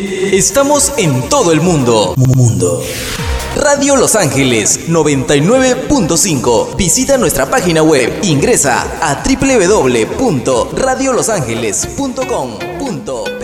Estamos en todo el mundo. Radio Los Ángeles 99.5. Visita nuestra página web. Ingresa a www.radiolosangeles.com.p